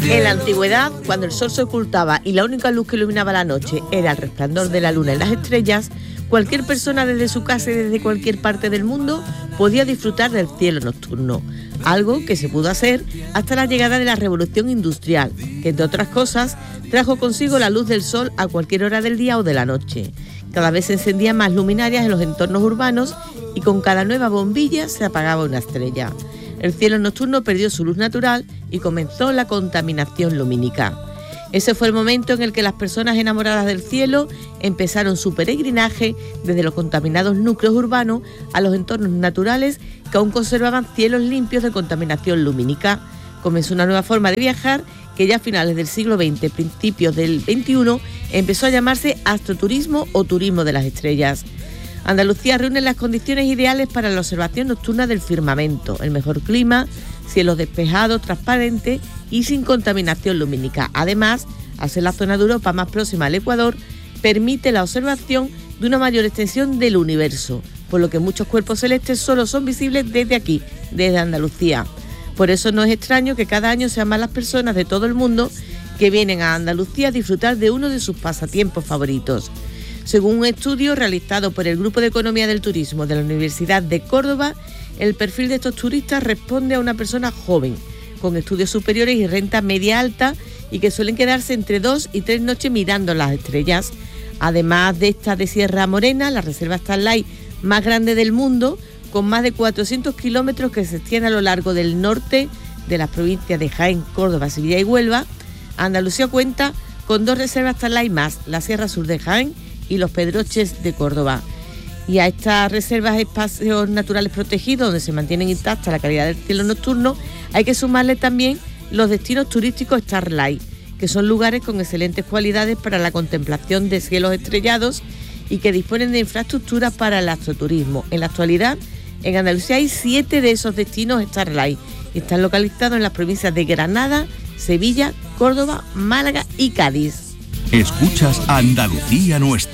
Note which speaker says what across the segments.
Speaker 1: En la antigüedad, cuando el sol se ocultaba y la única luz que iluminaba la noche era el resplandor de la luna y las estrellas, cualquier persona desde su casa y desde cualquier parte del mundo podía disfrutar del cielo nocturno, algo que se pudo hacer hasta la llegada de la revolución industrial, que entre otras cosas trajo consigo la luz del sol a cualquier hora del día o de la noche. Cada vez se encendían más luminarias en los entornos urbanos y con cada nueva bombilla se apagaba una estrella. El cielo nocturno perdió su luz natural y comenzó la contaminación lumínica. Ese fue el momento en el que las personas enamoradas del cielo empezaron su peregrinaje desde los contaminados núcleos urbanos a los entornos naturales que aún conservaban cielos limpios de contaminación lumínica. Comenzó una nueva forma de viajar que ya a finales del siglo XX, principios del XXI, empezó a llamarse astroturismo o turismo de las estrellas. Andalucía reúne las condiciones ideales para la observación nocturna del firmamento, el mejor clima, cielos despejados, transparentes y sin contaminación lumínica. Además, al ser la zona de Europa más próxima al Ecuador, permite la observación de una mayor extensión del universo, por lo que muchos cuerpos celestes solo son visibles desde aquí, desde Andalucía. Por eso no es extraño que cada año sean más las personas de todo el mundo que vienen a Andalucía a disfrutar de uno de sus pasatiempos favoritos. Según un estudio realizado por el Grupo de Economía del Turismo de la Universidad de Córdoba, el perfil de estos turistas responde a una persona joven, con estudios superiores y renta media alta, y que suelen quedarse entre 2 y 3 noches mirando las estrellas. Además de esta de Sierra Morena, la reserva Starlight más grande del mundo, con más de 400 kilómetros que se extiende a lo largo del norte de las provincias de Jaén, Córdoba, Sevilla y Huelva, Andalucía cuenta con 2 reservas Starlight más, la Sierra Sur de Jaén y los Pedroches de Córdoba. Y a estas reservas, espacios naturales protegidos donde se mantienen intacta la calidad del cielo nocturno, hay que sumarle también los destinos turísticos Starlight, que son lugares con excelentes cualidades para la contemplación de cielos estrellados y que disponen de infraestructuras para el astroturismo. En la actualidad, en Andalucía hay 7 de esos destinos Starlight y están localizados en las provincias de Granada, Sevilla, Córdoba, Málaga y Cádiz.
Speaker 2: Escuchas Andalucía Nuestra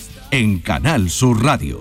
Speaker 2: en Canal Sur Radio.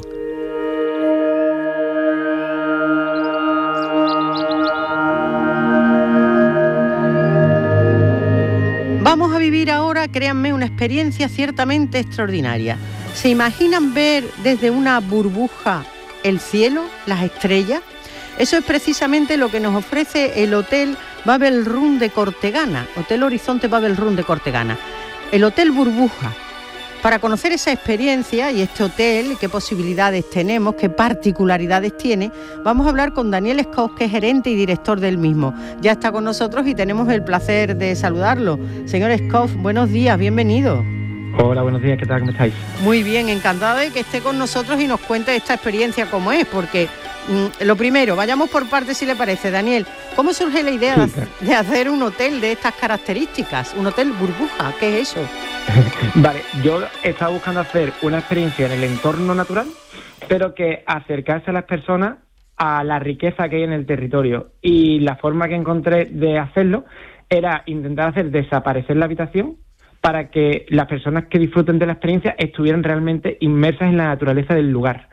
Speaker 3: Vamos a vivir ahora, créanme, una experiencia ciertamente extraordinaria. ¿Se imaginan ver desde una burbuja el cielo, las estrellas? Eso es precisamente lo que nos ofrece el Hotel Babel Room de Cortegana, Hotel Horizonte Babel Room de Cortegana. El Hotel Burbuja. Para conocer esa experiencia y este hotel, qué posibilidades tenemos, qué particularidades tiene, vamos a hablar con Daniel Escoff, que es gerente y director del mismo. Ya está con nosotros y tenemos el placer de saludarlo. Señor Escoff, buenos días, bienvenido.
Speaker 4: Hola, buenos días, ¿qué tal? ¿Cómo estáis?
Speaker 3: Muy bien, encantado de que esté con nosotros y nos cuente esta experiencia cómo es, porque lo primero, vayamos por partes si le parece, Daniel. ¿Cómo surge la idea de hacer un hotel de estas características? Un hotel burbuja, ¿qué es eso?
Speaker 4: Vale, yo estaba buscando hacer una experiencia en el entorno natural, pero que acercase a las personas a la riqueza que hay en el territorio. Y la forma que encontré de hacerlo era intentar hacer desaparecer la habitación para que las personas que disfruten de la experiencia estuvieran realmente inmersas en la naturaleza del lugar.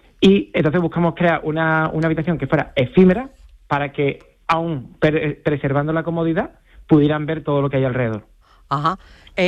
Speaker 4: Y entonces buscamos crear una habitación que fuera efímera para que, aún preservando la comodidad, pudieran ver todo lo que hay alrededor.
Speaker 3: Ajá.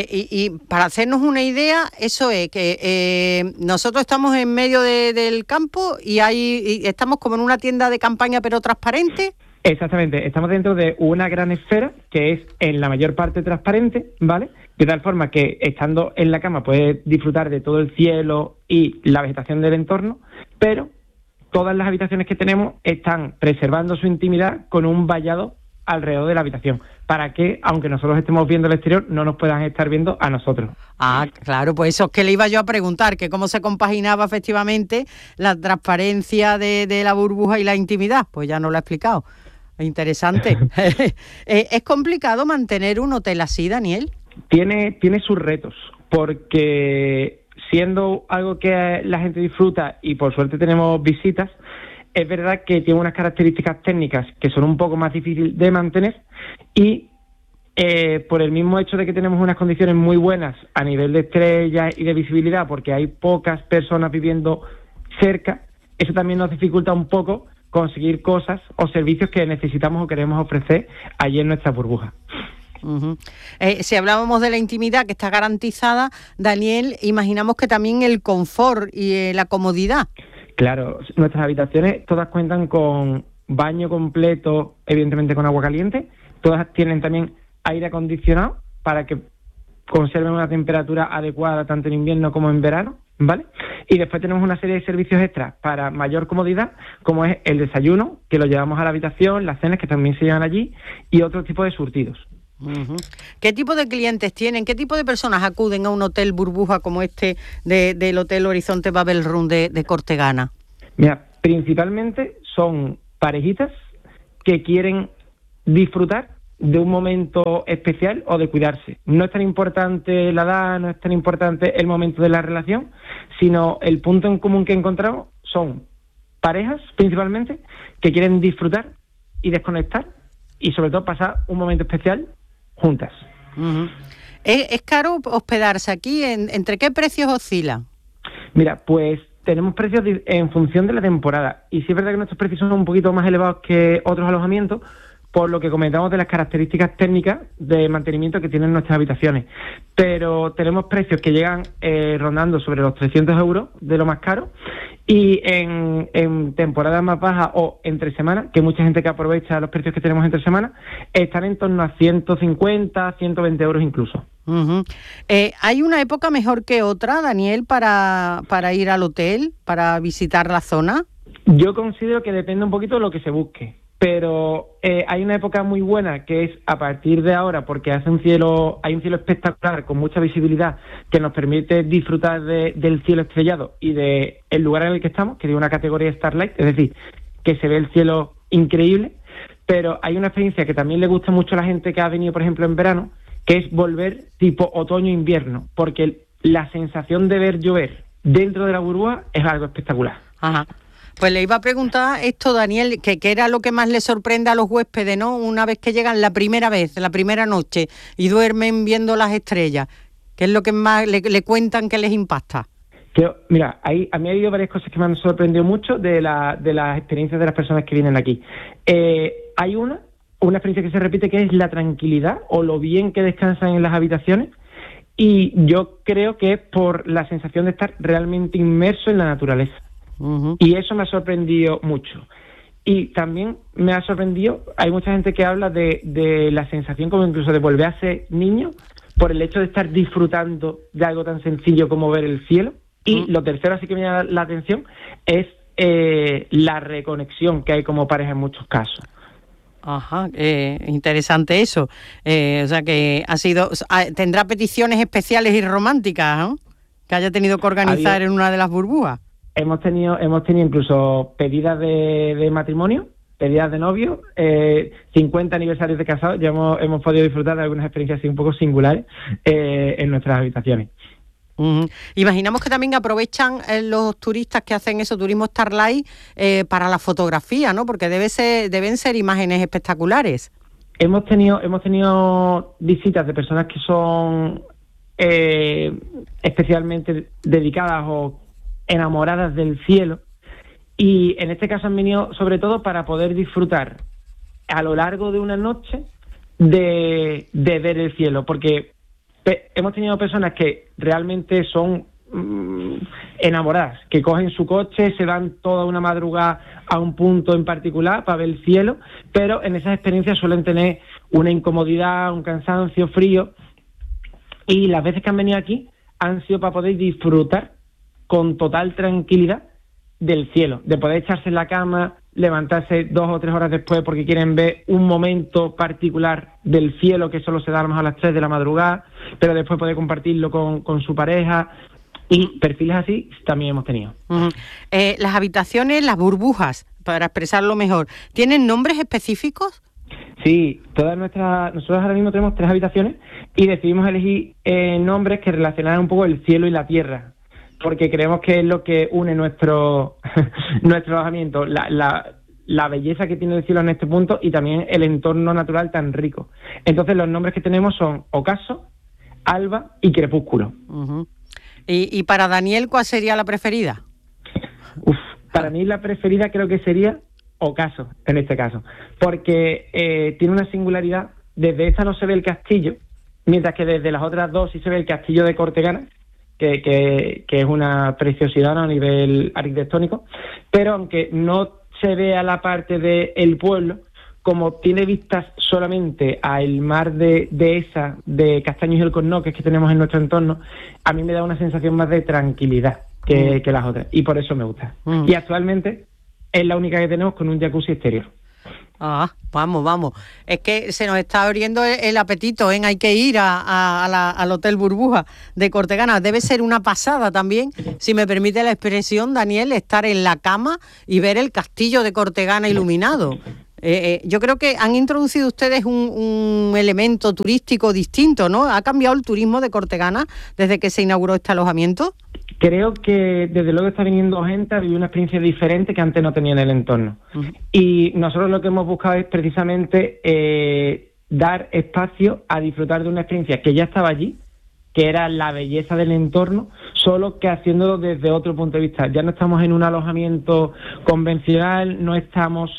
Speaker 3: Y para hacernos una idea, eso es que nosotros estamos en medio del campo y estamos como en una tienda de campaña pero transparente.
Speaker 4: Exactamente, estamos dentro de una gran esfera que es en la mayor parte transparente, ¿vale? De tal forma que estando en la cama puedes disfrutar de todo el cielo y la vegetación del entorno, pero todas las habitaciones que tenemos están preservando su intimidad con un vallado alrededor de la habitación, para que, aunque nosotros estemos viendo el exterior, no nos puedan estar viendo a nosotros.
Speaker 3: Ah, claro, pues eso es que le iba yo a preguntar, que cómo se compaginaba efectivamente la transparencia de la burbuja y la intimidad. Pues ya no lo ha explicado. Interesante. ¿Es complicado mantener un hotel así, Daniel?
Speaker 4: Tiene sus retos, porque siendo algo que la gente disfruta y por suerte tenemos visitas, es verdad que tiene unas características técnicas que son un poco más difíciles de mantener y por el mismo hecho de que tenemos unas condiciones muy buenas a nivel de estrellas y de visibilidad, porque hay pocas personas viviendo cerca, eso también nos dificulta un poco conseguir cosas o servicios que necesitamos o queremos ofrecer allí en nuestra burbuja.
Speaker 3: Uh-huh. Si hablábamos de la intimidad que está garantizada, Daniel, imaginamos que también el confort y la comodidad.
Speaker 4: Claro, nuestras habitaciones todas cuentan con baño completo, evidentemente con agua caliente. Todas tienen también aire acondicionado para que conserven una temperatura adecuada tanto en invierno como en verano, ¿vale? Y después tenemos una serie de servicios extras para mayor comodidad, como es el desayuno, que lo llevamos a la habitación, las cenas, que también se llevan allí, y otro tipo de surtidos.
Speaker 3: Uh-huh. ¿Qué tipo de clientes tienen? ¿Qué tipo de personas acuden a un hotel burbuja como este del Hotel Horizonte Babel Room de Cortegana?
Speaker 4: Mira, principalmente son parejitas que quieren disfrutar de un momento especial o de cuidarse. No es tan importante la edad, no es tan importante el momento de la relación, sino el punto en común que encontramos son parejas, principalmente, que quieren disfrutar y desconectar y sobre todo pasar un momento especial juntas.
Speaker 3: Uh-huh. ¿Es caro hospedarse aquí? ¿Entre qué precios oscila?
Speaker 4: Mira, pues tenemos precios en función de la temporada, y sí es verdad que nuestros precios son un poquito más elevados que otros alojamientos, por lo que comentamos de las características técnicas de mantenimiento que tienen nuestras habitaciones. Pero tenemos precios que llegan rondando sobre los 300 euros de lo más caro, y en temporadas más bajas o entre semanas, que mucha gente que aprovecha los precios que tenemos entre semanas, están en torno a 150, 120 euros incluso.
Speaker 3: Uh-huh. ¿Hay una época mejor que otra, Daniel, para ir al hotel, para visitar la zona?
Speaker 4: Yo considero que depende un poquito de lo que se busque. Pero hay una época muy buena que es a partir de ahora, porque hay un cielo espectacular con mucha visibilidad que nos permite disfrutar del cielo estrellado y del lugar en el que estamos, que es una categoría Starlight, es decir, que se ve el cielo increíble. Pero hay una experiencia que también le gusta mucho a la gente que ha venido, por ejemplo, en verano, que es volver tipo otoño-invierno, porque la sensación de ver llover dentro de la burbuja es algo espectacular.
Speaker 3: Ajá. Pues le iba a preguntar esto, Daniel, que era lo que más le sorprende a los huéspedes, ¿no? Una vez que llegan la primera noche y duermen viendo las estrellas, ¿qué es lo que más le cuentan que les impacta?
Speaker 4: Mira, a mí ha habido varias cosas que me han sorprendido mucho de las experiencias de las personas que vienen aquí. Hay una experiencia que se repite, que es la tranquilidad o lo bien que descansan en las habitaciones, y yo creo que es por la sensación de estar realmente inmerso en la naturaleza. Uh-huh. Y eso me ha sorprendido mucho. Y también me ha sorprendido, hay mucha gente que habla de la sensación como incluso de volver a ser niño por el hecho de estar disfrutando de algo tan sencillo como ver el cielo. Y lo tercero, así que me llama la atención, es la reconexión que hay como pareja en muchos casos.
Speaker 3: Ajá, interesante eso. O sea que tendrá peticiones especiales y románticas, ¿no? Que haya tenido que organizar en una de las burbujas.
Speaker 4: Hemos tenido incluso pedidas de matrimonio, pedidas de novio, 50 aniversarios de casados. Ya hemos podido disfrutar de algunas experiencias así un poco singulares en nuestras habitaciones.
Speaker 3: Uh-huh. Imaginamos que también aprovechan los turistas que hacen eso, turismo Starlight, para la fotografía, ¿no? Porque deben ser imágenes espectaculares.
Speaker 4: Hemos tenido visitas de personas que son especialmente dedicadas o enamoradas del cielo, y en este caso han venido sobre todo para poder disfrutar a lo largo de una noche de ver el cielo, porque hemos tenido personas que realmente son enamoradas, que cogen su coche, se van toda una madrugada a un punto en particular para ver el cielo, pero en esas experiencias suelen tener una incomodidad, un cansancio, frío, y las veces que han venido aquí han sido para poder disfrutar con total tranquilidad del cielo, de poder echarse en la cama, levantarse 2 o 3 horas después porque quieren ver un momento particular del cielo que solo se da a lo mejor a las 3 de la madrugada, pero después poder compartirlo con su pareja, y perfiles así también hemos tenido.
Speaker 3: Uh-huh. Las habitaciones, las burbujas, para expresarlo mejor, ¿tienen nombres específicos?
Speaker 4: Sí, nosotros ahora mismo tenemos 3 habitaciones y decidimos elegir nombres que relacionaran un poco el cielo y la tierra, porque creemos que es lo que une nuestro alojamiento, la belleza que tiene el cielo en este punto y también el entorno natural tan rico. Entonces los nombres que tenemos son Ocaso, Alba y Crepúsculo.
Speaker 3: Uh-huh. ¿Y para Daniel cuál sería la preferida?
Speaker 4: Para mí la preferida creo que sería Ocaso, en este caso, porque tiene una singularidad desde esta no se ve el castillo, mientras que desde las otras dos sí se ve el castillo de Cortegana, que es una preciosidad, ¿no?, a nivel arquitectónico, pero aunque no se vea la parte del pueblo, como tiene vistas solamente al mar de Esa, de Castaños y Alcornoques que tenemos en nuestro entorno, a mí me da una sensación más de tranquilidad que las otras, y por eso me gusta. Y actualmente es la única que tenemos con un jacuzzi exterior.
Speaker 3: Ah, vamos. Es que se nos está abriendo el apetito, ¿eh? Hay que ir al Hotel Burbuja de Cortegana. Debe ser una pasada también, si me permite la expresión, Daniel, estar en la cama y ver el castillo de Cortegana iluminado. Yo creo que han introducido ustedes un elemento turístico distinto, ¿no? ¿Ha cambiado el turismo de Cortegana desde que se inauguró este alojamiento?
Speaker 4: Creo que desde luego está viniendo gente a vivir una experiencia diferente que antes no tenía en el entorno. Uh-huh. Y nosotros lo que hemos buscado es precisamente dar espacio a disfrutar de una experiencia que ya estaba allí, que era la belleza del entorno, solo que haciéndolo desde otro punto de vista. Ya no estamos en un alojamiento convencional, no estamos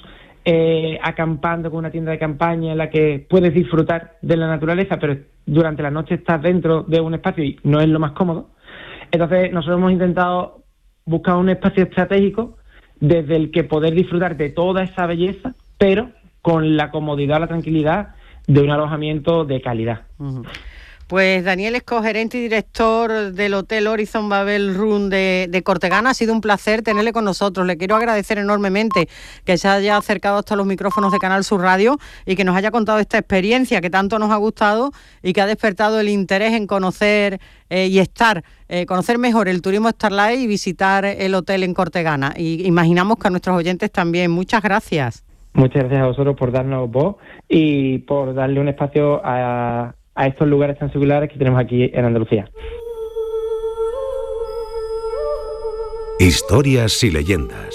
Speaker 4: acampando con una tienda de campaña en la que puedes disfrutar de la naturaleza, pero durante la noche estás dentro de un espacio y no es lo más cómodo. Entonces nosotros hemos intentado buscar un espacio estratégico desde el que poder disfrutar de toda esa belleza, pero con la comodidad, la tranquilidad de un alojamiento de calidad.
Speaker 3: Uh-huh. Pues Daniel es cogerente y director del Hotel Horizon Babel Room de Cortegana. Ha sido un placer tenerle con nosotros. Le quiero agradecer enormemente que se haya acercado hasta los micrófonos de Canal Sur Radio y que nos haya contado esta experiencia que tanto nos ha gustado y que ha despertado el interés en conocer conocer mejor el turismo Starlight y visitar el hotel en Cortegana. Y imaginamos que a nuestros oyentes también. Muchas gracias.
Speaker 4: Muchas gracias a vosotros por darnos voz y por darle un espacio a estos lugares tan singulares que tenemos aquí en Andalucía.
Speaker 2: Historias y leyendas.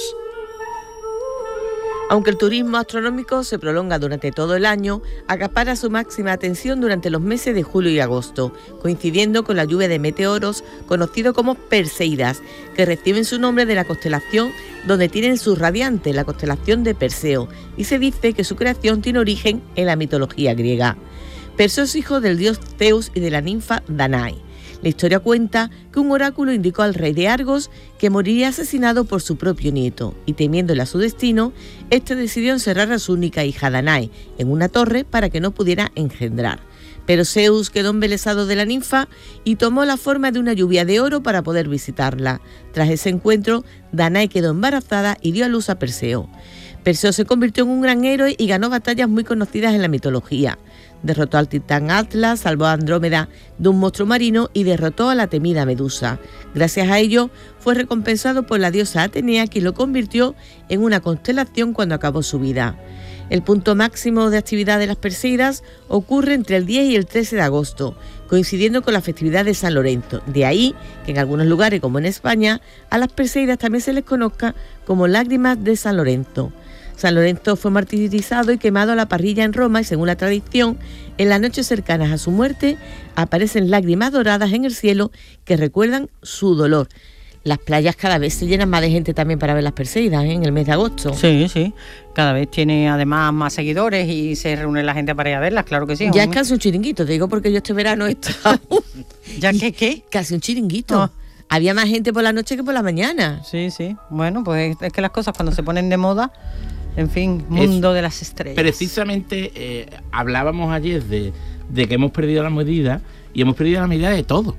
Speaker 1: Aunque el turismo astronómico se prolonga durante todo el año, acapara su máxima atención durante los meses de julio y agosto, coincidiendo con la lluvia de meteoros conocido como Perseidas, que reciben su nombre de la constelación donde tienen su radiante, la constelación de Perseo, y se dice que su creación tiene origen en la mitología griega. Perseo es hijo del dios Zeus y de la ninfa Danae. La historia cuenta que un oráculo indicó al rey de Argos que moriría asesinado por su propio nieto, y temiéndole a su destino, este decidió encerrar a su única hija Danae en una torre para que no pudiera engendrar. Pero Zeus quedó embelesado de la ninfa y tomó la forma de una lluvia de oro para poder visitarla. Tras ese encuentro, Danae quedó embarazada y dio a luz a Perseo. Perseo se convirtió en un gran héroe y ganó batallas muy conocidas en la mitología. Derrotó al titán Atlas, salvó a Andrómeda de un monstruo marino y derrotó a la temida Medusa. Gracias a ello, fue recompensado por la diosa Atenea, quien lo convirtió en una constelación cuando acabó su vida. El punto máximo de actividad de las Perseidas ocurre entre el 10 y el 13 de agosto, coincidiendo con la festividad de San Lorenzo. De ahí que en algunos lugares, como en España, a las Perseidas también se les conozca como lágrimas de San Lorenzo. San Lorenzo fue martirizado y quemado a la parrilla en Roma y, según la tradición, en las noches cercanas a su muerte aparecen lágrimas doradas en el cielo que recuerdan su dolor. Las playas cada vez se llenan más de gente también para ver las Perseidas, ¿eh?, en el mes de agosto.
Speaker 3: Sí. Cada vez tiene además más seguidores y se reúne la gente para ir a verlas, claro que sí.
Speaker 1: Ya es casi un chiringuito, te digo, porque yo este verano he estado...
Speaker 3: ¿Ya qué?
Speaker 1: Casi un chiringuito. Oh. Había más gente por la noche que por la mañana.
Speaker 3: Sí. Bueno, pues es que las cosas cuando se ponen de moda... En fin, mundo de las estrellas.
Speaker 5: Precisamente hablábamos ayer de que hemos perdido la medida, y hemos perdido la medida de todo.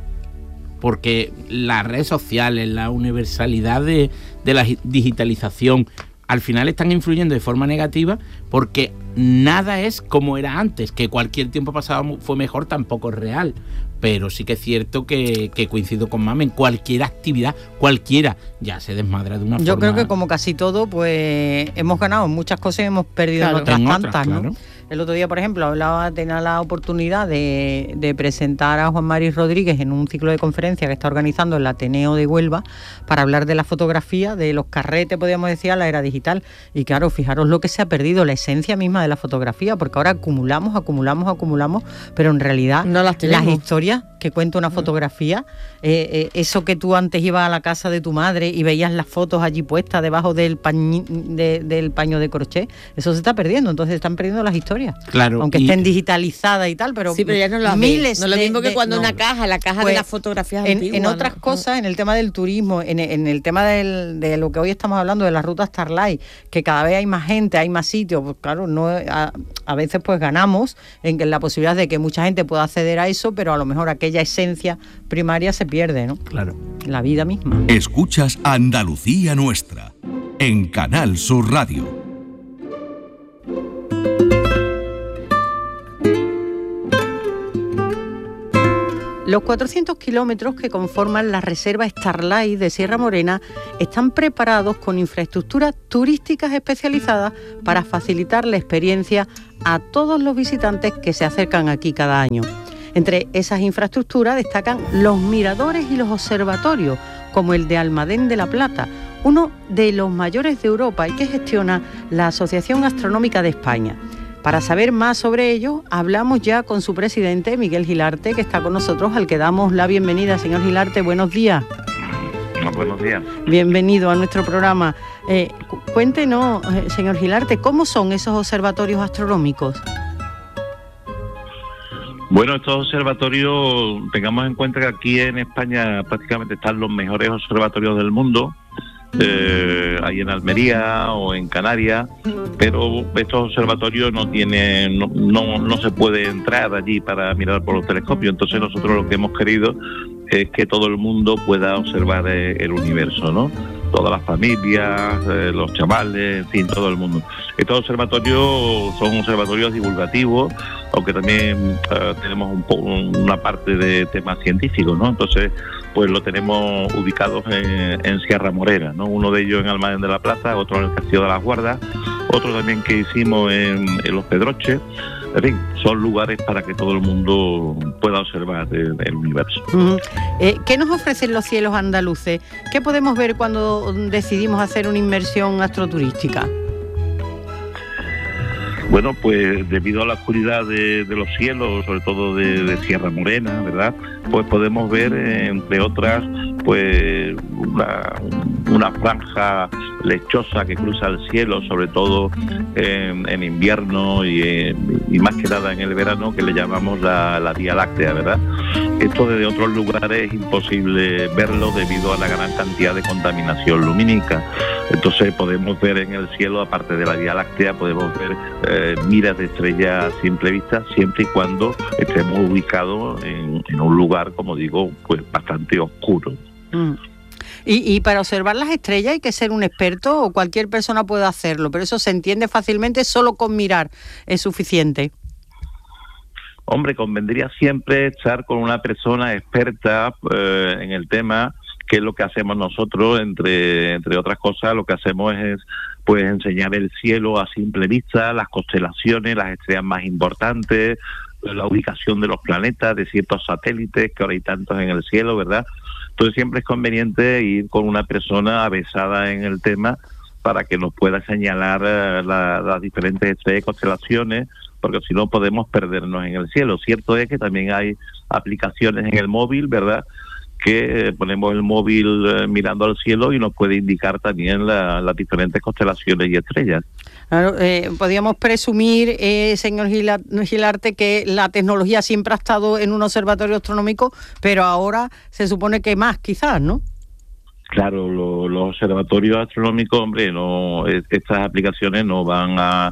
Speaker 5: Porque las redes sociales, la universalidad de la digitalización, al final están influyendo de forma negativa, porque nada es como era antes. Que cualquier tiempo pasado fue mejor tampoco es real. Pero sí que es cierto que coincido con Mamen, cualquier actividad, cualquiera, ya se desmadra de una forma...
Speaker 3: Yo creo que como casi todo, pues hemos ganado en muchas cosas y hemos perdido en otras tantas, ¿no? Claro. El otro día, por ejemplo, tenía la oportunidad de presentar a Juan Mari Rodríguez en un ciclo de conferencia que está organizando el Ateneo de Huelva para hablar de la fotografía, de los carretes, podríamos decir, a la era digital. Y claro, fijaros lo que se ha perdido, la esencia misma de la fotografía, porque ahora acumulamos, pero en realidad
Speaker 1: no las tenemos.
Speaker 3: Las historias que cuenta una fotografía, eso que tú antes ibas a la casa de tu madre y veías las fotos allí puestas debajo del paño de crochet, eso se está perdiendo, entonces están perdiendo las historias.
Speaker 5: Claro.
Speaker 3: Aunque estén digitalizadas y tal, pero
Speaker 1: sí, pero ya no las
Speaker 3: miles
Speaker 1: no es lo mismo que cuando
Speaker 3: no.
Speaker 1: la caja
Speaker 3: Pues,
Speaker 1: de las fotografías antiguas.
Speaker 3: En otras cosas, en el tema del turismo, en el tema de lo que hoy estamos hablando, de las rutas Starlight, que cada vez hay más gente, hay más sitios, pues claro, a veces pues ganamos en la posibilidad de que mucha gente pueda acceder a eso, pero a lo mejor aquella esencia primaria se pierde, ¿no?
Speaker 5: Claro.
Speaker 3: La vida misma.
Speaker 2: Escuchas Andalucía Nuestra en Canal Sur Radio.
Speaker 3: Los 400 kilómetros que conforman la reserva Starlight de Sierra Morena están preparados con infraestructuras turísticas especializadas para facilitar la experiencia a todos los visitantes que se acercan aquí cada año. Entre esas infraestructuras destacan los miradores y los observatorios, como el de Almadén de la Plata, uno de los mayores de Europa y que gestiona la Asociación Astronómica de España. Para saber más sobre ello, hablamos ya con su presidente, Miguel Gilarte, que está con nosotros, al que damos la bienvenida. Señor Gilarte, buenos días.
Speaker 6: Buenos días.
Speaker 3: Bienvenido a nuestro programa. Cuéntenos, señor Gilarte, ¿cómo son esos observatorios astronómicos?
Speaker 6: Bueno, estos observatorios, tengamos en cuenta que aquí en España prácticamente están los mejores observatorios del mundo, ahí en Almería o en Canarias, pero estos observatorios no se puede entrar allí para mirar por los telescopios. Entonces nosotros lo que hemos querido es que todo el mundo pueda observar el universo, ¿no? Todas las familias, los chavales, en fin, todo el mundo. Estos observatorios son observatorios divulgativos, aunque también tenemos una parte de temas científicos, ¿no? Entonces, pues lo tenemos ubicados en Sierra Morena, ¿no? Uno de ellos en Almadén de la Plaza, otro en el Castillo de las Guardas, otro también que hicimos en Los Pedroches. En fin, son lugares para que todo el mundo pueda observar el universo.
Speaker 3: Uh-huh. ¿Qué nos ofrecen los cielos andaluces? ¿Qué podemos ver cuando decidimos hacer una inmersión astroturística?
Speaker 6: Bueno, pues debido a la oscuridad de los cielos, sobre todo de Sierra Morena, ¿verdad? Pues podemos ver, entre otras, pues una franja lechosa que cruza el cielo, sobre todo en invierno y más que nada en el verano, que le llamamos la Vía Láctea, ¿verdad? Esto desde otros lugares es imposible verlo debido a la gran cantidad de contaminación lumínica. Entonces podemos ver en el cielo, aparte de la Vía Láctea, podemos ver miras de estrellas a simple vista, siempre y cuando estemos ubicados en un lugar, como digo, pues bastante oscuro.
Speaker 3: Y para observar las estrellas hay que ser un experto o cualquier persona puede hacerlo, pero eso se entiende fácilmente, solo con mirar es suficiente.
Speaker 6: Hombre, convendría siempre estar con una persona experta en el tema, que es lo que hacemos nosotros, entre otras cosas. Lo que hacemos es pues enseñar el cielo a simple vista, las constelaciones, las estrellas más importantes, la ubicación de los planetas, de ciertos satélites, que ahora hay tantos en el cielo, ¿verdad? Entonces siempre es conveniente ir con una persona avesada en el tema para que nos pueda señalar las diferentes estrellas y constelaciones, porque si no podemos perdernos en el cielo. Cierto es que también hay aplicaciones en el móvil, ¿verdad?, que ponemos el móvil mirando al cielo y nos puede indicar también las diferentes constelaciones y estrellas.
Speaker 3: Claro, podríamos presumir, señor Gilarte, que la tecnología siempre ha estado en un observatorio astronómico, pero ahora se supone que más, quizás, ¿no?
Speaker 6: Claro, los observatorios astronómicos, hombre, estas aplicaciones no van a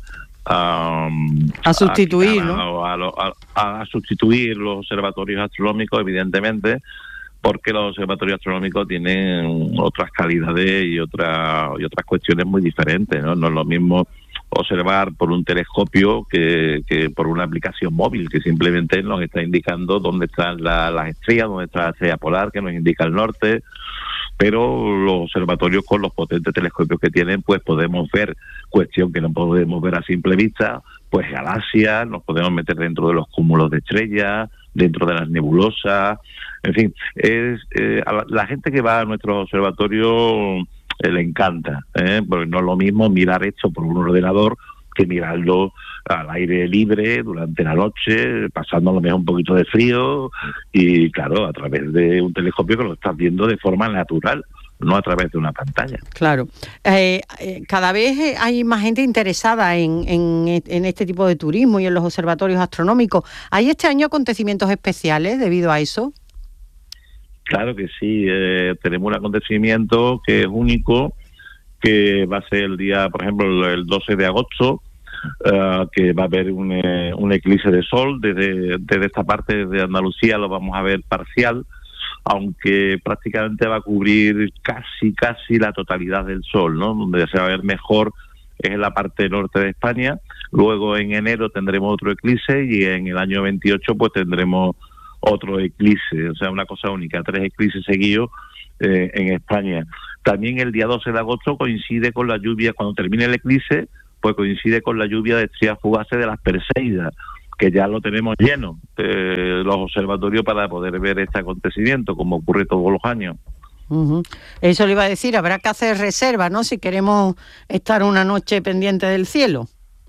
Speaker 3: sustituir, ¿no?
Speaker 6: A sustituir los observatorios astronómicos, evidentemente, porque los observatorios astronómicos tienen otras calidades y otras cuestiones muy diferentes, ¿no? No es lo mismo observar por un telescopio que por una aplicación móvil, que simplemente nos está indicando dónde están las estrellas, dónde está la estrella polar, que nos indica el norte. Pero los observatorios, con los potentes telescopios que tienen, pues podemos ver, cuestión que no podemos ver a simple vista, pues galaxias, nos podemos meter dentro de los cúmulos de estrellas, dentro de las nebulosas, en fin, a la gente que va a nuestros observatorios le encanta, porque no es lo mismo mirar esto por un ordenador que mirarlo al aire libre durante la noche, pasando a lo mejor un poquito de frío y claro, a través de un telescopio que lo estás viendo de forma natural, no a través de una pantalla.
Speaker 3: Claro. Cada vez hay más gente interesada en este tipo de turismo y en los observatorios astronómicos. ¿Hay este año acontecimientos especiales debido a eso?
Speaker 6: Claro que sí, tenemos un acontecimiento que es único, que va a ser el día, por ejemplo, el 12 de agosto, que va a haber un eclipse de sol. Desde esta parte de Andalucía lo vamos a ver parcial, aunque prácticamente va a cubrir casi la totalidad del sol, ¿no? Donde se va a ver mejor es en la parte norte de España. Luego en enero tendremos otro eclipse y en el año 28 pues tendremos otro eclipse, o sea, una cosa única, 3 eclipses seguidos en España. También el día 12 de agosto coincide con la lluvia, cuando termine el eclipse, pues coincide con la lluvia de estrellas fugaces de las Perseidas, que ya lo tenemos lleno, los observatorios, para poder ver este acontecimiento, como ocurre todos los años.
Speaker 3: Uh-huh. Eso le iba a decir, habrá que hacer reserva, ¿no?, si queremos estar una noche pendiente del cielo.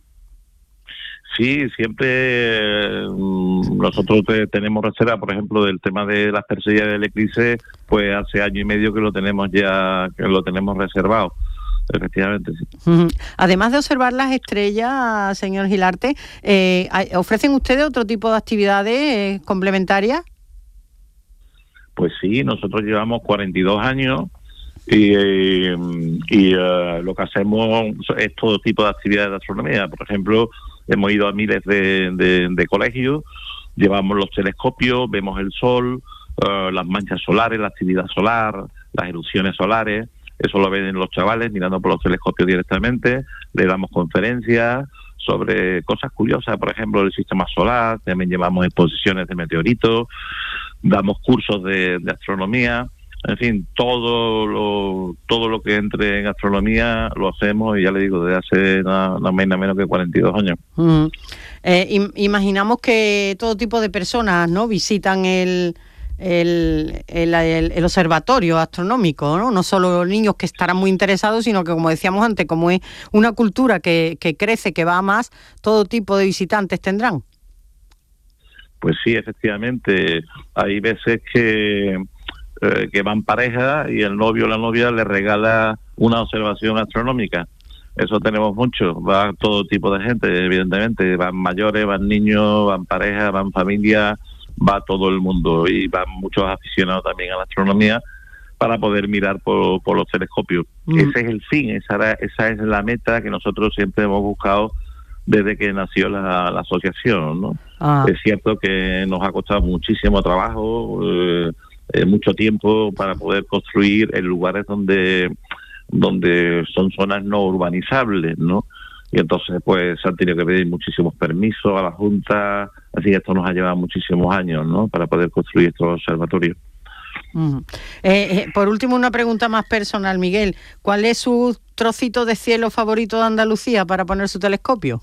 Speaker 6: Sí, siempre nosotros tenemos reserva, por ejemplo, del tema de las Perseidas del eclipse, pues hace año y medio que lo tenemos reservado. Efectivamente, sí.
Speaker 3: Uh-huh. Además de observar las estrellas, señor Gilarte, ¿ofrecen ustedes otro tipo de actividades complementarias?
Speaker 6: Pues sí, nosotros llevamos 42 años y lo que hacemos es todo tipo de actividades de astronomía. Por ejemplo, hemos ido a miles de colegios, llevamos los telescopios, vemos el sol, las manchas solares, la actividad solar, las erupciones solares. Eso lo ven los chavales mirando por los telescopios directamente. Le damos conferencias sobre cosas curiosas, por ejemplo, el sistema solar. También llevamos exposiciones de meteoritos, damos cursos de astronomía. En fin, todo lo que entre en astronomía lo hacemos, y ya le digo, desde hace nada menos que 42 años.
Speaker 3: Imaginamos que todo tipo de personas, ¿no?, visitan el observatorio astronómico, ¿no? No solo niños, que estarán muy interesados, sino que, como decíamos antes, como es una cultura que crece, que va a más, todo tipo de visitantes tendrán.
Speaker 6: Pues sí, efectivamente. Hay veces que van parejas y el novio o la novia le regala una observación astronómica. Eso tenemos mucho. Va todo tipo de gente, evidentemente. Van mayores, van niños, van parejas, van familias, va todo el mundo, y van muchos aficionados también a la astronomía para poder mirar por los telescopios. Ese es el fin, esa es la meta que nosotros siempre hemos buscado desde que nació la asociación, ¿no? Es cierto que nos ha costado muchísimo trabajo, mucho tiempo, para poder construir en lugares donde son zonas no urbanizables, ¿no? Y entonces pues se han tenido que pedir muchísimos permisos a la Junta, así que esto nos ha llevado muchísimos años, ¿no?, para poder construir estos observatorios.
Speaker 3: Uh-huh. Por último, una pregunta más personal, Miguel. ¿Cuál es su trocito de cielo favorito de Andalucía para poner su telescopio?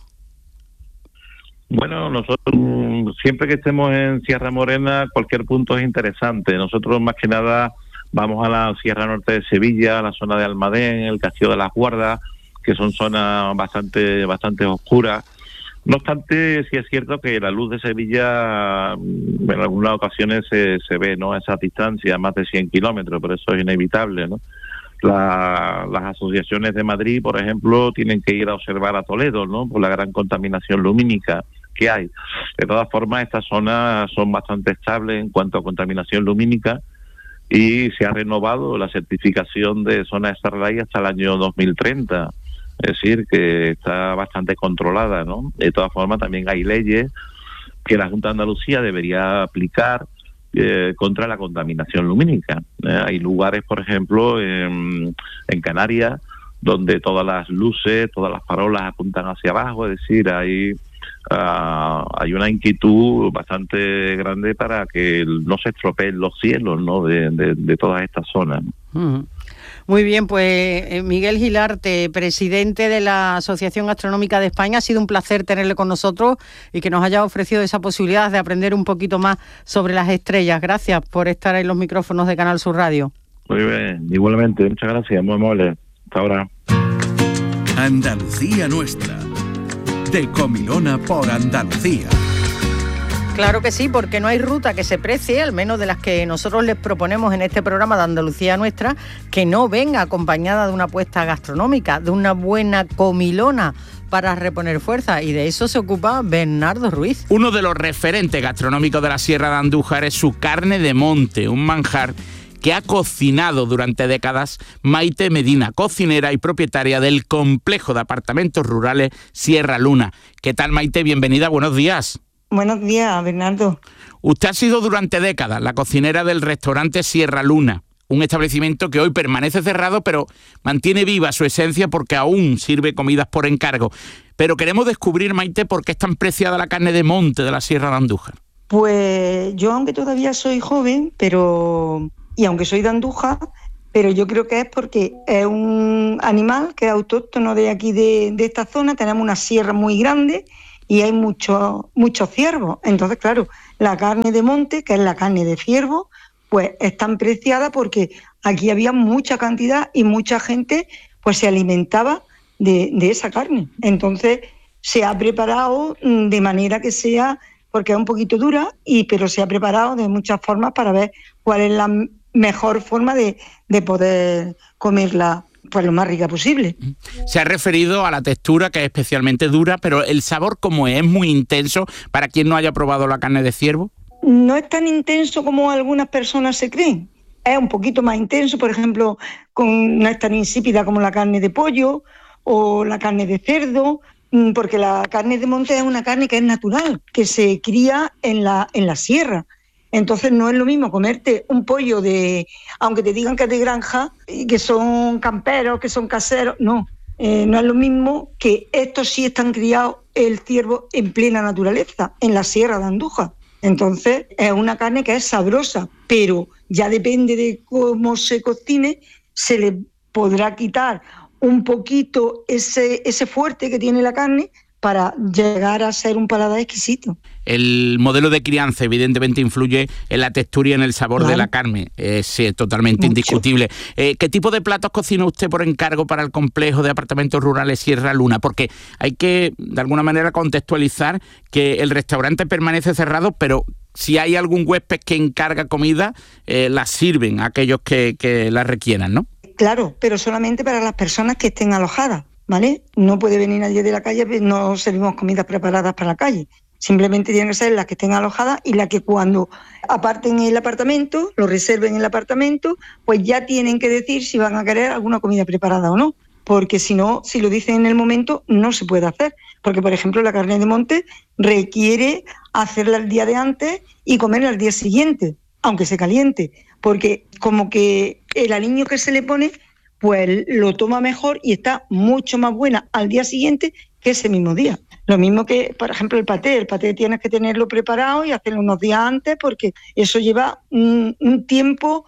Speaker 6: Bueno, nosotros siempre que estemos en Sierra Morena, cualquier punto es interesante. Nosotros más que nada vamos a la Sierra Norte de Sevilla, a la zona de Almadén, el Castillo de las Guardas, que son zonas bastante oscuras. No obstante, sí es cierto que la luz de Sevilla en algunas ocasiones se ve, ¿no?, a esa distancia, más de 100 kilómetros, pero eso es inevitable, ¿no? Las asociaciones de Madrid, por ejemplo, tienen que ir a observar a Toledo, ¿no?, por la gran contaminación lumínica que hay. De todas formas, estas zonas son bastante estables en cuanto a contaminación lumínica, y se ha renovado la certificación de zona Starlight hasta el año 2030. Es decir, que está bastante controlada, ¿no? De todas formas, también hay leyes que la Junta de Andalucía debería aplicar contra la contaminación lumínica. Hay lugares, por ejemplo, en Canarias, donde todas las luces, todas las farolas apuntan hacia abajo. Es decir, hay una inquietud bastante grande para que no se estropeen los cielos, ¿no?, de todas estas zonas.
Speaker 3: Uh-huh. Muy bien, pues Miguel Gilarte, presidente de la Asociación Astronómica de España, ha sido un placer tenerle con nosotros y que nos haya ofrecido esa posibilidad de aprender un poquito más sobre las estrellas. Gracias por estar en los micrófonos de Canal Sur Radio.
Speaker 6: Muy bien, igualmente, muchas gracias, muy amable. Hasta ahora.
Speaker 2: Andalucía nuestra. de Comilona por Andalucía.
Speaker 3: Claro que sí, porque no hay ruta que se precie, al menos de las que nosotros les proponemos en este programa de Andalucía Nuestra, que no venga acompañada de una apuesta gastronómica, de una buena comilona para reponer fuerza, y de eso se ocupa Bernardo Ruiz.
Speaker 5: Uno de los referentes gastronómicos de la Sierra de Andújar es su carne de monte, un manjar que ha cocinado durante décadas Maite Medina, cocinera y propietaria del complejo de apartamentos rurales Sierra Luna. ¿Qué tal, Maite? Bienvenida, buenos días.
Speaker 7: Buenos días, Bernardo.
Speaker 5: Usted ha sido durante décadas la cocinera del restaurante Sierra Luna, un establecimiento que hoy permanece cerrado, pero mantiene viva su esencia porque aún sirve comidas por encargo. Pero queremos descubrir, Maite, por qué es tan preciada la carne de monte de la Sierra de Andújar.
Speaker 7: Pues yo, aunque todavía soy joven, y aunque soy de Andújar, pero yo creo que es porque es un animal que es autóctono de aquí, de esta zona. Tenemos una sierra muy grande y hay muchos ciervos. Entonces, claro, la carne de monte, que es la carne de ciervo, pues es tan preciada porque aquí había mucha cantidad y mucha gente pues se alimentaba de esa carne. Entonces se ha preparado de manera que sea, porque es un poquito dura, pero se ha preparado de muchas formas para ver cuál es la mejor forma de poder comerla pues lo más rica posible.
Speaker 5: Se ha referido a la textura, que es especialmente dura, pero el sabor, como es muy intenso, para quien no haya probado la carne de ciervo.
Speaker 7: No es tan intenso como algunas personas se creen. Es un poquito más intenso, por ejemplo, no es tan insípida como la carne de pollo o la carne de cerdo, porque la carne de monte es una carne que es natural, que se cría en la sierra. Entonces no es lo mismo comerte un pollo aunque te digan que es de granja, que son camperos, que son caseros, no es lo mismo, que estos sí están criados, el ciervo, en plena naturaleza, en la Sierra de Andújar. Entonces es una carne que es sabrosa, pero ya depende de cómo se cocine, se le podrá quitar un poquito ese fuerte que tiene la carne para llegar a ser un paladar exquisito.
Speaker 5: El modelo de crianza evidentemente influye en la textura y en el sabor de la carne, es totalmente indiscutible. ¿Qué tipo de platos cocina usted por encargo para el complejo de apartamentos rurales Sierra Luna? Porque hay que, de alguna manera, contextualizar que el restaurante permanece cerrado, pero si hay algún huésped que encarga comida, la sirven a aquellos que la requieran, ¿no?
Speaker 7: Claro, pero solamente para las personas que estén alojadas, ¿vale? No puede venir nadie de la calle, no servimos comidas preparadas para la calle. Simplemente tienen que ser las que estén alojadas y las que cuando aparten el apartamento, lo reserven en el apartamento, pues ya tienen que decir si van a querer alguna comida preparada o no. Porque si no, si lo dicen en el momento, no se puede hacer. Porque, por ejemplo, la carne de monte requiere hacerla el día de antes y comerla al día siguiente, aunque se caliente. Porque como que el aliño que se le pone, pues lo toma mejor y está mucho más buena al día siguiente que ese mismo día. Lo mismo que, por ejemplo, el paté tienes que tenerlo preparado y hacerlo unos días antes, porque eso lleva un tiempo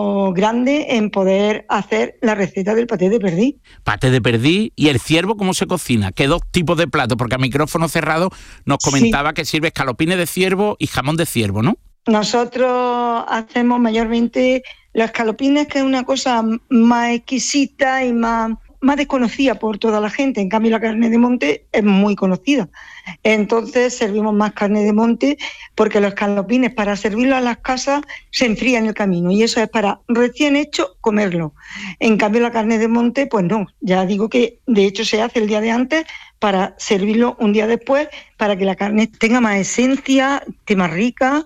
Speaker 7: grande en poder hacer la receta del paté de perdiz.
Speaker 5: Paté de perdiz. ¿Y el ciervo cómo se cocina? ¿Qué dos tipos de platos? Porque a micrófono cerrado nos comentaba que sirve escalopines de ciervo y jamón de ciervo, ¿no?
Speaker 7: Nosotros hacemos mayormente los escalopines, que es una cosa más exquisita y más desconocida por toda la gente. En cambio, la carne de monte es muy conocida. Entonces servimos más carne de monte, porque los escalopines, para servirlo a las casas, se enfrían en el camino, y eso es para recién hecho comerlo. En cambio, la carne de monte, pues no. Ya digo que de hecho se hace el día de antes para servirlo un día después, para que la carne tenga más esencia, esté más rica.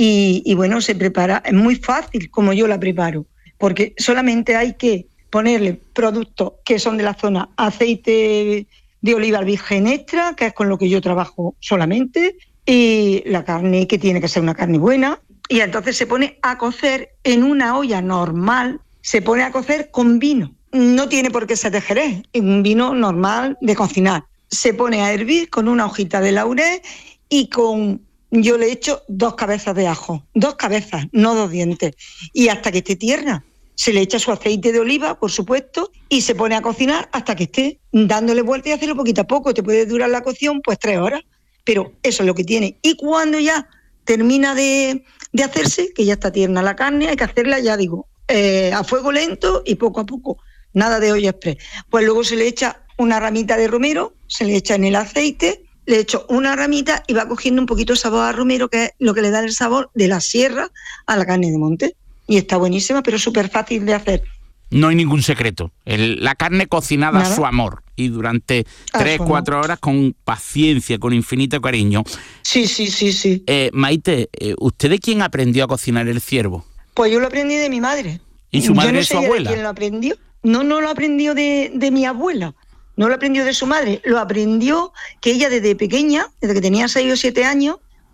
Speaker 7: Y bueno, se prepara, es muy fácil como yo la preparo, porque solamente hay que ponerle productos que son de la zona, aceite de oliva virgen extra, que es con lo que yo trabajo solamente, y la carne, que tiene que ser una carne buena, y entonces se pone a cocer en una olla normal, se pone a cocer con vino. No tiene por qué ser de Jerez, es un vino normal de cocinar. Se pone a hervir con una hojita de laurel y yo le echo 2 cabezas de ajo, 2 cabezas, no 2 dientes, y hasta que esté tierna. Se le echa su aceite de oliva, por supuesto, y se pone a cocinar hasta que esté, dándole vuelta y hacerlo poquito a poco. Te puede durar la cocción pues 3 horas, pero eso es lo que tiene. Y cuando ya termina de hacerse, que ya está tierna la carne, hay que hacerla, ya digo, a fuego lento y poco a poco, nada de olla express. Pues luego se le echa una ramita de romero se le echa en el aceite, le echo una ramita y va cogiendo un poquito de sabor a romero, que es lo que le da el sabor de la sierra a la carne de monte. Y está buenísima, pero súper fácil de hacer.
Speaker 5: No hay ningún secreto. La carne cocinada
Speaker 7: Nada.
Speaker 5: a su amor y durante 3-4 horas con paciencia, con infinito cariño.
Speaker 7: Sí.
Speaker 5: Maite, ¿usted de quién aprendió a cocinar el ciervo?
Speaker 7: Pues yo lo aprendí de mi madre.
Speaker 5: ¿Y su madre
Speaker 7: yo no
Speaker 5: de su
Speaker 7: sé
Speaker 5: abuela?
Speaker 7: de quién lo aprendió. No lo aprendió de mi abuela. No lo aprendió de su madre. Lo aprendió que ella desde pequeña, desde que tenía 6 o 7 años,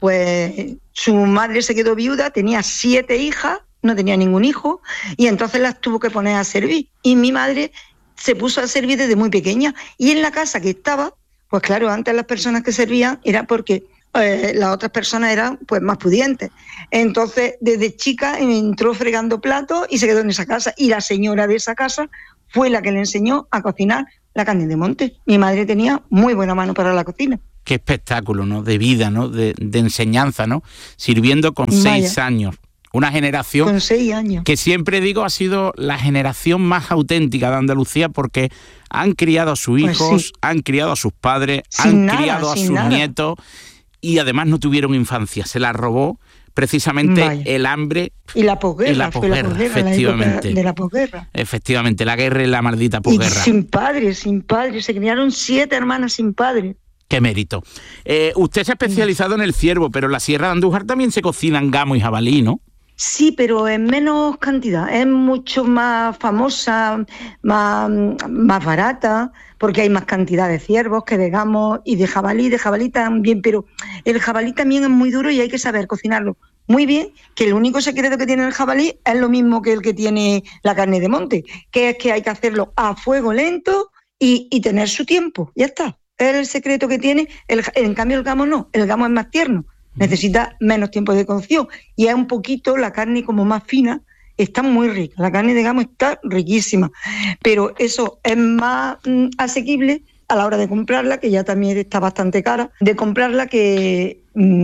Speaker 7: pues su madre se quedó viuda, tenía 7 hijas, no tenía ningún hijo, y entonces las tuvo que poner a servir. Y mi madre se puso a servir desde muy pequeña. Y en la casa que estaba, pues claro, antes las personas que servían era porque las otras personas eran pues más pudientes. Entonces, desde chica entró fregando platos y se quedó en esa casa. Y la señora de esa casa fue la que le enseñó a cocinar la carne de monte. Mi madre tenía muy buena mano para la cocina.
Speaker 5: Qué espectáculo, ¿no? De vida, ¿no? De enseñanza, ¿no? Sirviendo con
Speaker 7: Vaya.
Speaker 5: 6 años. Una generación
Speaker 7: Con 6 años.
Speaker 5: que siempre digo ha sido la generación más auténtica de Andalucía, porque han criado a sus
Speaker 7: Pues
Speaker 5: hijos,
Speaker 7: sí.
Speaker 5: han criado a sus padres,
Speaker 7: Sin
Speaker 5: han
Speaker 7: nada,
Speaker 5: criado a
Speaker 7: sin
Speaker 5: sus
Speaker 7: nada.
Speaker 5: nietos y además no tuvieron infancia. Se la robó precisamente
Speaker 7: Vaya.
Speaker 5: el hambre
Speaker 7: Y la posguerra,
Speaker 5: y la
Speaker 7: fue la
Speaker 5: posguerra,
Speaker 7: posguerra, la época
Speaker 5: efectivamente.
Speaker 7: de la posguerra.
Speaker 5: Efectivamente, la guerra y la maldita
Speaker 7: Y
Speaker 5: posguerra.
Speaker 7: sin padre, se criaron 7 hermanas sin padre.
Speaker 5: Qué mérito. Usted se ha especializado en el ciervo, pero en la Sierra de Andújar también se cocinan gamo y jabalí, ¿no?
Speaker 7: Sí, pero en menos cantidad, es mucho más famosa, más barata, porque hay más cantidad de ciervos que de gamos y de jabalí también, pero el jabalí también es muy duro y hay que saber cocinarlo muy bien, que el único secreto que tiene el jabalí es lo mismo que el que tiene la carne de monte, que es que hay que hacerlo a fuego lento y tener su tiempo, ya está. Es el secreto que tiene, en cambio el gamo no, el gamo es más tierno. Necesita menos tiempo de cocción y es un poquito la carne como más fina, está muy rica, la carne de gamo está riquísima, pero eso es más asequible a la hora de comprarla, que ya también está bastante cara, de comprarla que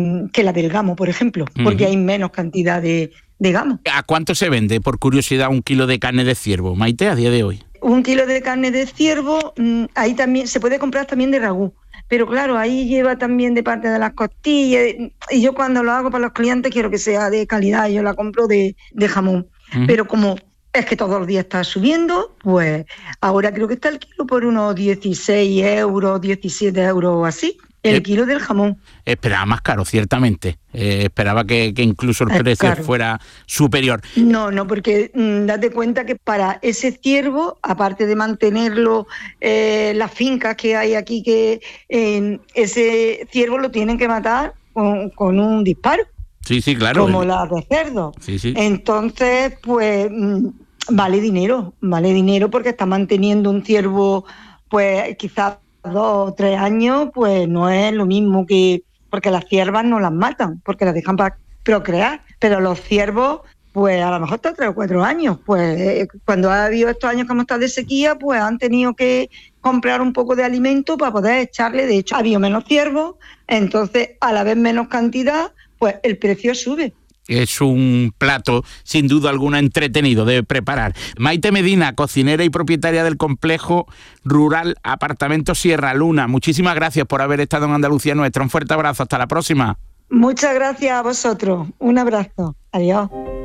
Speaker 7: la del gamo, por ejemplo, porque hay menos cantidad de gamo.
Speaker 5: ¿A cuánto se vende, por curiosidad, 1 kilo de carne de ciervo, Maite, a día de hoy?
Speaker 7: 1 kilo de carne de ciervo, ahí también se puede comprar también de ragú. Pero claro, ahí lleva también de parte de las costillas, y yo cuando lo hago para los clientes quiero que sea de calidad, yo la compro de jamón. Pero como es que todos los días está subiendo, pues ahora creo que está el kilo por unos 16 euros, 17 euros o así, el kilo del jamón.
Speaker 5: Esperaba más caro, ciertamente. Esperaba que incluso el precio
Speaker 7: caro.
Speaker 5: fuera superior.
Speaker 7: No, porque date cuenta que para ese ciervo, aparte de mantenerlo, las fincas que hay aquí, que ese ciervo lo tienen que matar con un disparo,
Speaker 5: Sí, claro.
Speaker 7: como las de cerdo.
Speaker 5: Sí.
Speaker 7: Entonces, pues vale dinero porque está manteniendo un ciervo, pues quizás 2 o 3 años, pues no es lo mismo que... Porque las ciervas no las matan, porque las dejan para procrear, pero los ciervos, pues a lo mejor hasta 3 o 4 años. Pues cuando ha habido estos años que hemos estado de sequía, pues han tenido que comprar un poco de alimento para poder echarle. De hecho, ha habido menos ciervos, entonces a la vez menos cantidad, pues el precio sube.
Speaker 5: Es un plato, sin duda alguna, entretenido de preparar. Maite Medina, cocinera y propietaria del complejo rural Apartamento Sierra Luna. Muchísimas gracias por haber estado en Andalucía Nuestra. Un fuerte abrazo. Hasta la próxima.
Speaker 7: Muchas gracias a vosotros. Un abrazo. Adiós.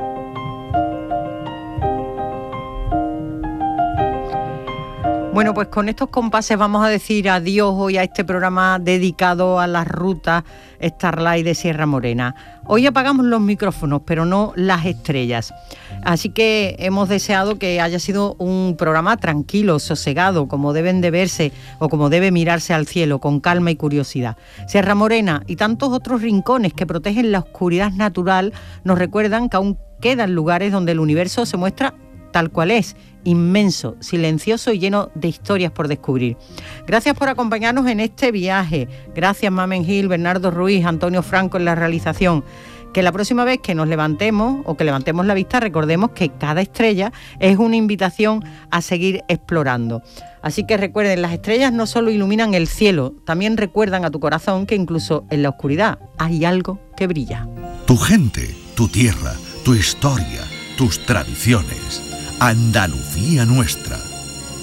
Speaker 3: Bueno, pues con estos compases vamos a decir adiós hoy a este programa dedicado a las rutas Starlight de Sierra Morena. Hoy apagamos los micrófonos, pero no las estrellas. Así que hemos deseado que haya sido un programa tranquilo, sosegado, como deben de verse o como debe mirarse al cielo, con calma y curiosidad. Sierra Morena y tantos otros rincones que protegen la oscuridad natural nos recuerdan que aún quedan lugares donde el universo se muestra tal cual es, inmenso, silencioso y lleno de historias por descubrir. Gracias por acompañarnos en este viaje. Gracias Mamen Gil, Bernardo Ruiz, Antonio Franco en la realización. Que la próxima vez que nos levantemos o que levantemos la vista, recordemos que cada estrella es una invitación a seguir explorando. Así que recuerden, las estrellas no solo iluminan el cielo, también recuerdan a tu corazón que incluso en la oscuridad hay algo que brilla.
Speaker 2: Tu gente, tu tierra, tu historia, tus tradiciones. Andalucía Nuestra.